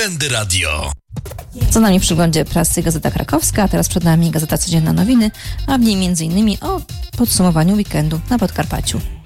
Weekendy Radio. Co nami w przeglądzie prasy Gazeta Krakowska, a teraz przed nami Gazeta Codzienna Nowiny, a w niej m.in. o podsumowaniu weekendu na Podkarpaciu.